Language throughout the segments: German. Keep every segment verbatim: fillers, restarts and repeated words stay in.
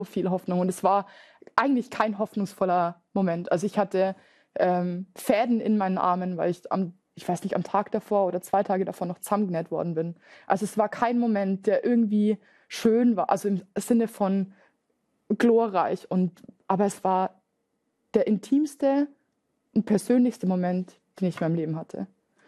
viel Hoffnung. Und es war eigentlich kein hoffnungsvoller Moment. Also ich hatte ähm, Fäden in meinen Armen, weil ich am, ich weiß nicht, am Tag davor oder zwei Tage davor noch zusammengenäht worden bin. Also es war kein Moment, der irgendwie schön war, also im Sinne von glorreich. Und, aber es war der intimste und persönlichste Moment, den ich in meinem Leben hatte.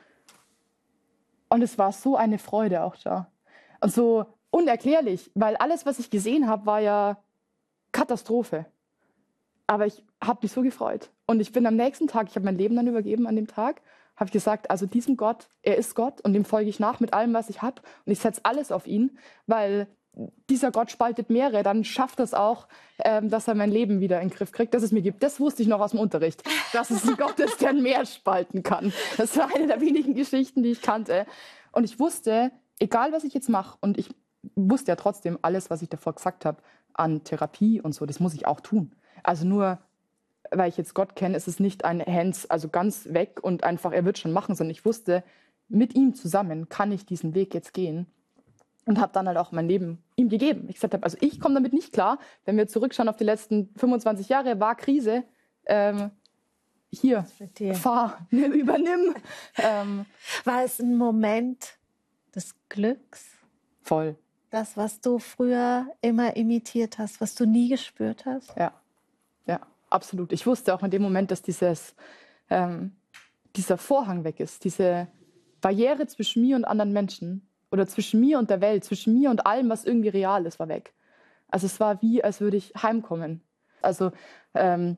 Und es war so eine Freude auch da. Und so unerklärlich, weil alles, was ich gesehen habe, war ja Katastrophe. Aber ich habe mich so gefreut. Und ich bin am nächsten Tag, ich habe mein Leben dann übergeben an dem Tag, habe gesagt, also diesem Gott, er ist Gott und dem folge ich nach mit allem, was ich habe. Und ich setze alles auf ihn, weil dieser Gott spaltet Meere, dann schafft es auch, ähm, dass er mein Leben wieder in den Griff kriegt, dass es mir gibt. Das wusste ich noch aus dem Unterricht, dass es ein Gott ist, der ein Meer spalten kann. Das war eine der wenigen Geschichten, die ich kannte. Und ich wusste, egal was ich jetzt mache, und ich wusste ja trotzdem alles, was ich davor gesagt habe, an Therapie und so, das muss ich auch tun. Also nur, weil ich jetzt Gott kenne, ist es nicht ein Hands, also ganz weg und einfach, er wird schon machen, sondern ich wusste, mit ihm zusammen kann ich diesen Weg jetzt gehen. Und habe dann halt auch mein Leben ihm gegeben. Ich gesagt habe, also ich komme damit nicht klar, wenn wir zurückschauen auf die letzten fünfundzwanzig Jahre, war Krise. Ähm, hier, fahr, nimm, übernimm. Ähm, war es ein Moment des Glücks? Voll. Das, was du früher immer imitiert hast, was du nie gespürt hast? Ja, ja, absolut. Ich wusste auch in dem Moment, dass dieses, ähm, dieser Vorhang weg ist, diese Barriere zwischen mir und anderen Menschen. Oder zwischen mir und der Welt, zwischen mir und allem, was irgendwie real ist, war weg. Also es war wie, als würde ich heimkommen. Also ähm,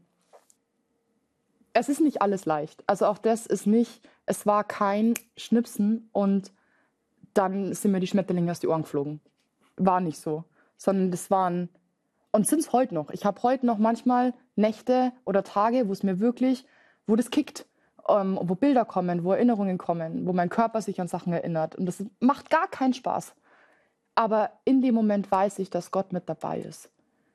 es ist nicht alles leicht. Also auch das ist nicht, es war kein Schnipsen und dann sind mir die Schmetterlinge aus die Ohren geflogen. War nicht so. Sondern das waren, und sind es heute noch. Ich habe heute noch manchmal Nächte oder Tage, wo es mir wirklich, wo das kickt. Um, wo Bilder kommen, wo Erinnerungen kommen, wo mein Körper sich an Sachen erinnert. Und das macht gar keinen Spaß. Aber in dem Moment weiß ich, dass Gott mit dabei ist.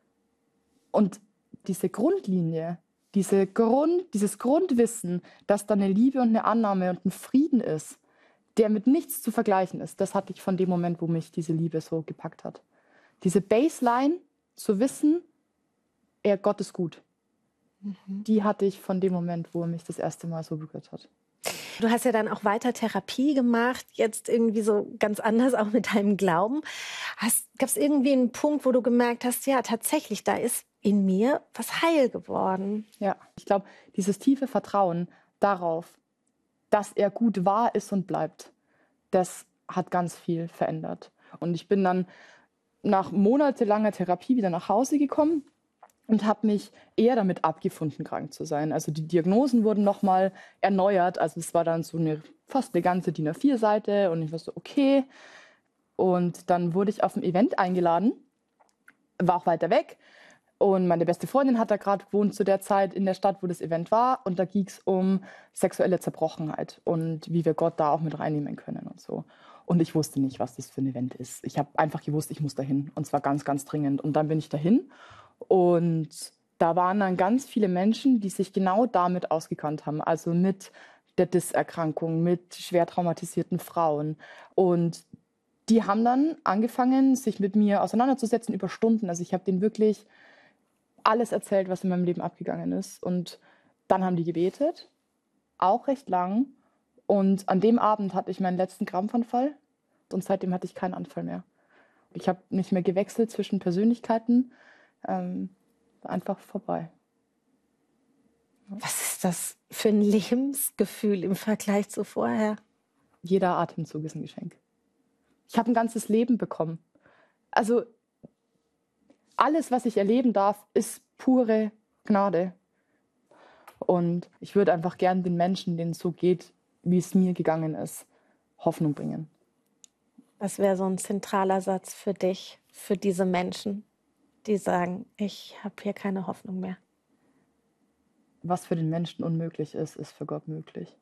Und diese Grundlinie, diese Grund, dieses Grundwissen, dass da eine Liebe und eine Annahme und ein Frieden ist, der mit nichts zu vergleichen ist, das hatte ich von dem Moment, wo mich diese Liebe so gepackt hat. Diese Baseline, zu wissen, er, Gott ist gut. Die hatte ich von dem Moment, wo er mich das erste Mal so berührt hat. Du hast ja dann auch weiter Therapie gemacht, jetzt irgendwie so ganz anders auch mit deinem Glauben. Gab es irgendwie einen Punkt, wo du gemerkt hast, ja, tatsächlich, da ist in mir was heil geworden? Ja, ich glaube, dieses tiefe Vertrauen darauf, dass er gut war, ist und bleibt, das hat ganz viel verändert. Und ich bin dann nach monatelanger Therapie wieder nach Hause gekommen und habe mich eher damit abgefunden, krank zu sein. Also die Diagnosen wurden nochmal erneuert. Also es war dann so eine fast eine ganze D I N A vier Seite und ich war so, okay. Und dann wurde ich auf ein Event eingeladen, war auch weiter weg. Und meine beste Freundin hat da gerade gewohnt zu der Zeit in der Stadt, wo das Event war. Und da ging es um sexuelle Zerbrochenheit und wie wir Gott da auch mit reinnehmen können und so. Und ich wusste nicht, was das für ein Event ist. Ich habe einfach gewusst, ich muss dahin. Und zwar ganz, ganz dringend. Und dann bin ich dahin. Und da waren dann ganz viele Menschen, die sich genau damit ausgekannt haben. Also mit der D I S-Erkrankung, mit schwer traumatisierten Frauen. Und die haben dann angefangen, sich mit mir auseinanderzusetzen über Stunden. Also ich habe denen wirklich alles erzählt, was in meinem Leben abgegangen ist. Und dann haben die gebetet, auch recht lang. Und an dem Abend hatte ich meinen letzten Krampfanfall. Und seitdem hatte ich keinen Anfall mehr. Ich habe nicht mehr gewechselt zwischen Persönlichkeiten. Ähm, einfach vorbei. Was ist das für ein Lebensgefühl im Vergleich zu vorher? Jeder Atemzug ist ein Geschenk. Ich habe ein ganzes Leben bekommen. Also alles, was ich erleben darf, ist pure Gnade. Und ich würde einfach gern den Menschen, denen es so geht, wie es mir gegangen ist, Hoffnung bringen. Was wäre so ein zentraler Satz für dich, für diese Menschen, die sagen, ich habe hier keine Hoffnung mehr? Was für den Menschen unmöglich ist, ist für Gott möglich.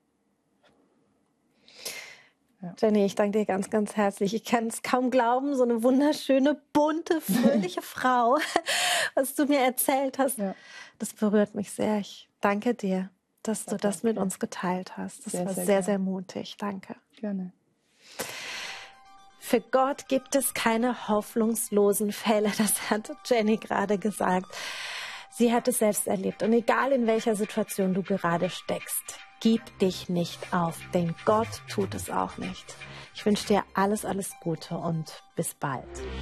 Ja. Jenny, ich danke dir ganz, ganz herzlich. Ich kann es kaum glauben, so eine wunderschöne, bunte, fröhliche Frau, was du mir erzählt hast. Ja. Das berührt mich sehr. Ich danke dir, dass ja, du das danke. mit uns geteilt hast. Das sehr, war sehr, sehr, sehr mutig. Danke. Gerne. Für Gott gibt es keine hoffnungslosen Fälle. Das hat Jenny gerade gesagt. Sie hat es selbst erlebt. Und egal in welcher Situation du gerade steckst, gib dich nicht auf, denn Gott tut es auch nicht. Ich wünsche dir alles, alles Gute und bis bald.